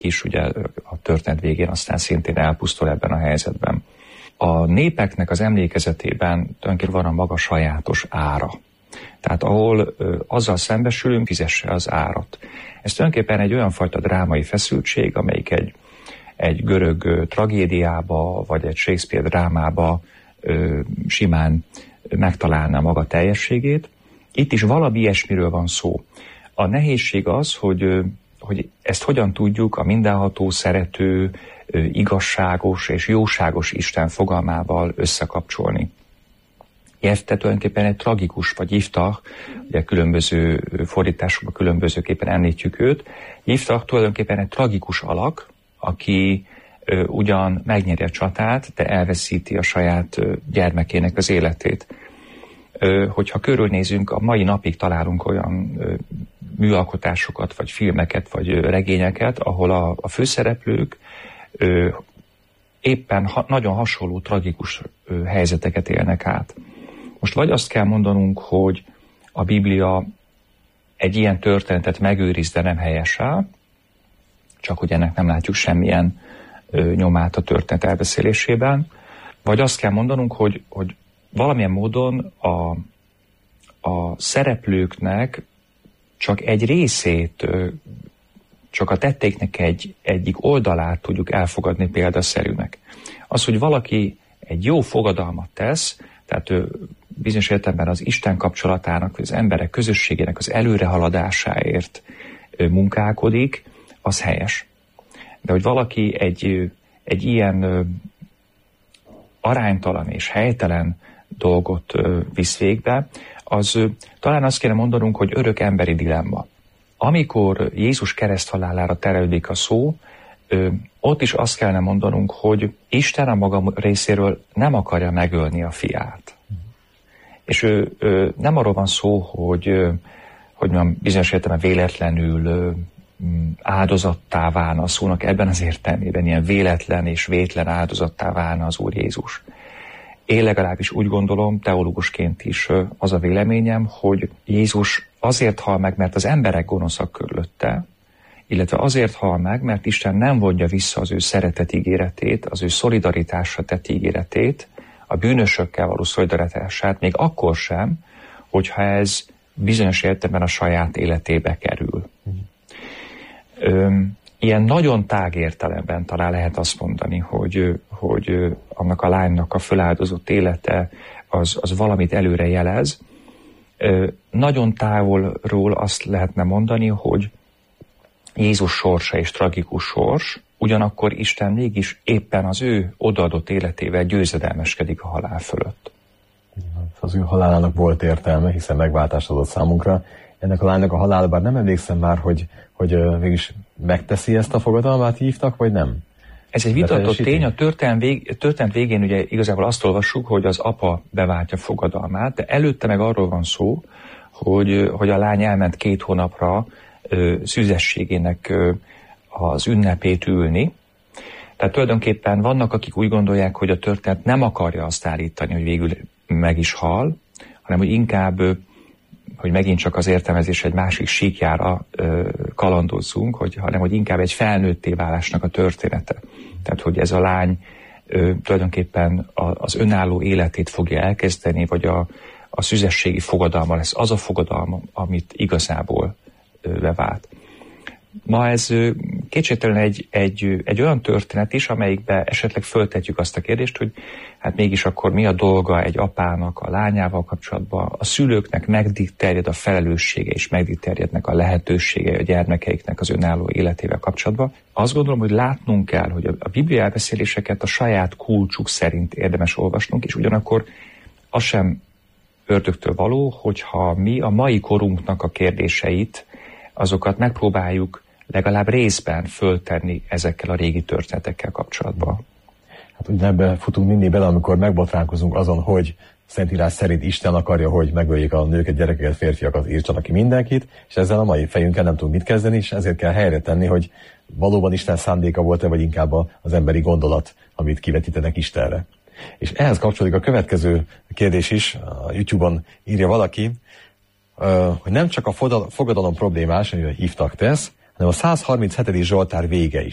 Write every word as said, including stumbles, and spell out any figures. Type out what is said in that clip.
is ugye a történet végén aztán szintén elpusztul ebben a helyzetben. A népeknek az emlékezetében tulajdonképpen van a maga sajátos ára. Tehát ahol ö, azzal szembesülünk, fizesse az árat. Ez tulajdonképpen egy olyan fajta drámai feszültség, amelyik egy, egy görög ö, tragédiába, vagy egy Shakespeare drámába ö, simán megtalálná maga teljességét. Itt is valami ilyesmiről van szó. A nehézség az, hogy, ö, hogy ezt hogyan tudjuk a mindenható, szerető, ö, igazságos és jóságos Isten fogalmával összekapcsolni. Jefte tulajdonképpen egy tragikus, vagy Jiftah, ugye különböző fordításokban különbözőképpen említjük őt. Jiftah tulajdonképpen egy tragikus alak, aki ö, ugyan megnyeri a csatát, de elveszíti a saját ö, gyermekének az életét. Ö, hogyha körülnézünk, a mai napig találunk olyan ö, műalkotásokat, vagy filmeket, vagy ö, regényeket, ahol a, a főszereplők ö, éppen ha, nagyon hasonló tragikus ö, helyzeteket élnek át. Most vagy azt kell mondanunk, hogy a Biblia egy ilyen történetet megőriz, de nem helyesel, csak hogy ennek nem látjuk semmilyen ö, nyomát a történet elbeszélésében, vagy azt kell mondanunk, hogy, hogy valamilyen módon a, a szereplőknek csak egy részét, ö, csak a tetteiknek egy, egyik oldalát tudjuk elfogadni példaszerűnek. Az, hogy valaki egy jó fogadalmat tesz, tehát ő bizonyos értelemben az Isten kapcsolatának, vagy az emberek közösségének az előrehaladásáért munkálkodik, az helyes. De hogy valaki egy, egy ilyen aránytalan és helytelen dolgot visz végbe, az talán azt kéne mondanunk, hogy örök emberi dilemma. Amikor Jézus kereszthalálára terelődik a szó, ott is azt kellene mondanunk, hogy Isten a maga részéről nem akarja megölni a fiát. És ő, ő, nem arról van szó, hogy, hogy mondjam, bizonyos értelemben véletlenül áldozattá válna a szónak ebben az értelmében, ilyen véletlen és vétlen áldozattá válna az Úr Jézus. Én legalábbis úgy gondolom, teológusként is az a véleményem, hogy Jézus azért hal meg, mert az emberek gonoszak körülötte, illetve azért hal meg, mert Isten nem vonja vissza az ő szeretet ígéretét, az ő szolidaritásra tett ígéretét, a bűnösökkel való szolidaritását, még akkor sem, hogyha ez bizonyos értelemben a saját életébe kerül. Öm, ilyen nagyon tág értelemben talán lehet azt mondani, hogy, hogy annak a lánynak a föláldozott élete az, az valamit előre jelez. Ö, nagyon távolról azt lehetne mondani, hogy Jézus sorsa és tragikus sors, ugyanakkor Isten mégis éppen az ő odaadott életével győzedelmeskedik a halál fölött. Az ő halálának volt értelme, hiszen megváltást adott számunkra. Ennek a lánynak a halála, bár nem emlékszem már, hogy, hogy mégis megteszi ezt a fogadalmát, hívtak, vagy nem? Ez egy vitatott tény, a történet, vég, történet végén ugye igazából azt olvassuk, hogy az apa beváltja fogadalmát, de előtte meg arról van szó, hogy, hogy a lány elment két hónapra ö, szüzességének ö, az ünnepét ülni. Tehát tulajdonképpen vannak, akik úgy gondolják, hogy a történet nem akarja azt állítani, hogy végül meg is hal, hanem hogy inkább, hogy megint csak az értelmezés egy másik síkjára ö, kalandozzunk, hogy, hanem hogy inkább egy felnőtté válásnak a története. Tehát, hogy ez a lány ö, tulajdonképpen a, az önálló életét fogja elkezdeni, vagy a, a szüzességi fogadalma lesz az a fogadalma, amit igazából ö, bevált. Ma ez kétségtelenül egy, egy, egy olyan történet is, amelyikben esetleg föltetjük azt a kérdést, hogy hát mégis akkor mi a dolga egy apának a lányával kapcsolatban, a szülőknek meddig terjed a felelőssége, és meddig terjednek a lehetősége a gyermekeiknek az önálló életével kapcsolatban. Azt gondolom, hogy látnunk kell, hogy a Biblia elbeszéléseket a saját kulcsuk szerint érdemes olvasnunk, és ugyanakkor az sem ördögtől való, hogyha mi a mai korunknak a kérdéseit, azokat megpróbáljuk legalább részben föltenni ezekkel a régi történetekkel kapcsolatban. Hát ugye ebbe futunk mindig bele, amikor megbotránkozunk azon, hogy Szentírás szerint Isten akarja, hogy megöljék a nőket, gyerekeket, férfiakat, írtsanak ki mindenkit, és ezzel a mai fejünkkel nem tudunk mit kezdeni, és ezért kell helyre tenni, hogy valóban Isten szándéka volt-e, vagy inkább az emberi gondolat, amit kivetítenek Istenre. És ehhez kapcsolódik a következő kérdés is, a YouTube-on írja valaki, hogy nem csak a fogadalom problémás, amivel hívtak tesz, hanem a százharminchetedik Zsoltár vége is.